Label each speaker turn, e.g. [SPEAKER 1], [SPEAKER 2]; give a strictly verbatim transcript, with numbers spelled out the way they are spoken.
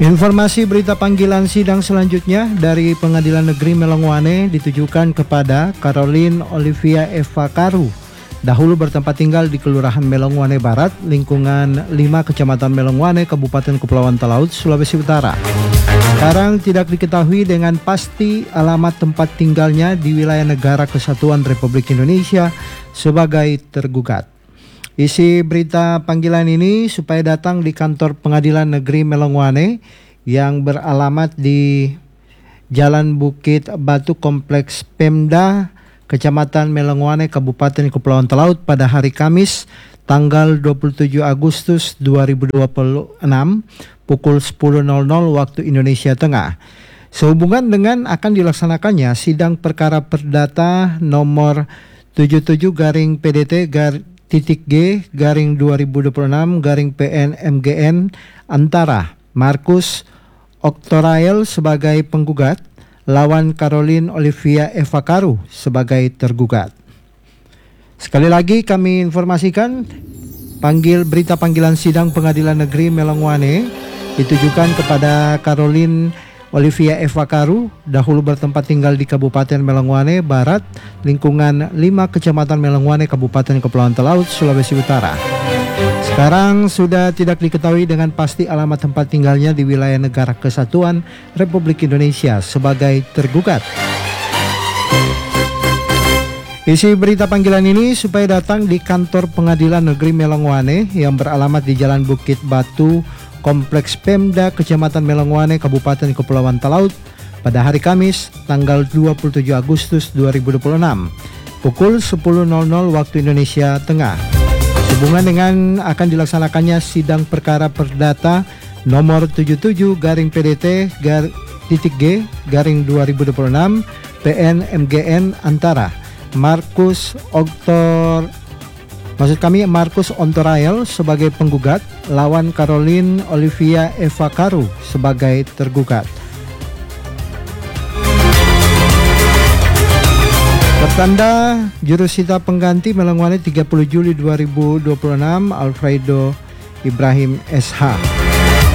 [SPEAKER 1] Informasi berita panggilan sidang selanjutnya dari Pengadilan Negeri Melangwane ditujukan kepada Caroline Olivia Eva Karu, dahulu bertempat tinggal di Kelurahan Melangwane Barat, lingkungan lima Kecamatan Melangwane, Kabupaten Kepulauan Talaut, Sulawesi Utara. Sekarang tidak diketahui dengan pasti alamat tempat tinggalnya di wilayah Negara Kesatuan Republik Indonesia sebagai tergugat. Isi berita panggilan ini supaya datang di kantor Pengadilan Negeri Melangwane yang beralamat di Jalan Bukit Batu Kompleks Pemda, Kecamatan Melangwane, Kabupaten Kepulauan Talaut pada hari Kamis tanggal dua puluh tujuh Agustus dua ribu dua puluh enam pukul sepuluh waktu Indonesia Tengah. Sehubungan dengan akan dilaksanakannya sidang perkara perdata nomor tujuh puluh tujuh garing P D T garing titik G garing dua ribu dua puluh enam garing P N M G N antara Markus Oktorael sebagai penggugat lawan Caroline Olivia Eva Karu sebagai tergugat. Sekali lagi kami informasikan panggil berita panggilan sidang Pengadilan Negeri Melangwane ditujukan kepada Caroline Olivia Eva Karu, dahulu bertempat tinggal di Kabupaten Melangwane Barat, lingkungan lima Kecamatan Melangwane, Kabupaten Kepulauan Talaut, Sulawesi Utara. Sekarang sudah tidak diketahui dengan pasti alamat tempat tinggalnya di wilayah Negara Kesatuan Republik Indonesia sebagai tergugat. Isi berita panggilan ini supaya datang di kantor Pengadilan Negeri Melangwane yang beralamat di Jalan Bukit Batu Kompleks Pemda, Kecamatan Melangwane, Kabupaten Kepulauan Talaut pada hari Kamis tanggal dua puluh tujuh Agustus dua ribu dua puluh enam pukul sepuluh waktu Indonesia Tengah. Sehubungan dengan akan dilaksanakannya sidang perkara perdata nomor tujuh puluh tujuh garing P D T gar, titik G garing dua ribu dua puluh enam P N M G N antara Markus Oktor Maksud kami Markus Ontorael sebagai penggugat lawan Caroline Olivia Eva Karu sebagai tergugat. Pertanda jurusita pengganti Melangwane tiga puluh Juli dua ribu dua puluh enam Alfredo Ibrahim S H.